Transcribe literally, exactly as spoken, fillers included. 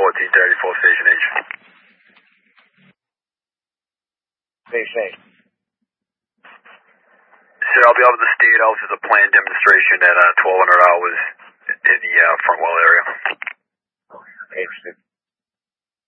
fourteen thirty-four, Station H. Station H. Sir, I'll be able to state out as a planned demonstration at uh, twelve hundred hours in the uh, front wall area. H